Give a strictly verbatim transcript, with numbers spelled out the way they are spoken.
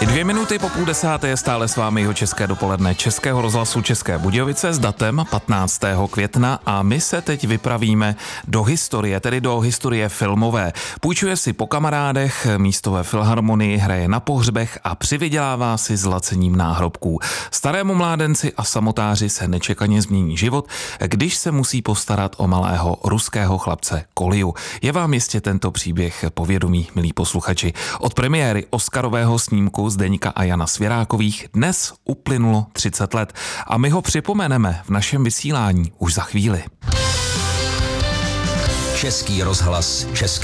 Dvě minuty po půl desáté je stále s vámi jeho české dopoledne Českého rozhlasu České Budějovice s datem patnáctého května a my se teď vypravíme do historie, tedy do historie filmové. Půjčuje si po kamarádech, místo ve filharmonii, hraje na pohřbech a přivydělává si zlacením náhrobků. Starému mládenci a samotáři se nečekaně změní život, když se musí postarat o malého ruského chlapce Kolju. Je vám jistě tento příběh povědomý, milí posluchači. Od premiéry oscarového snímku Zdeňka a Jana Svěrákových dnes uplynulo třicet let a my ho připomeneme v našem vysílání už za chvíli. Český rozhlas České